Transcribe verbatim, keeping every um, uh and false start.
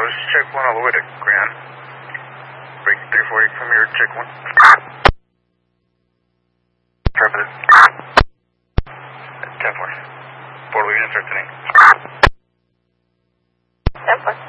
nose, check one all the way to Grand. Break three forty from here, check one. Traffic. ten four. Portable units are tuning. ten four.